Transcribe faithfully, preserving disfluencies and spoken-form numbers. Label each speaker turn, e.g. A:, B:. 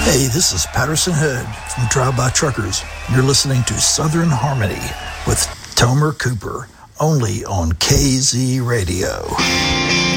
A: Hey, this is Patterson Hood from Drive-By Truckers. You're listening to Southern Harmony with Tomer Cooper, only on K Z Radio.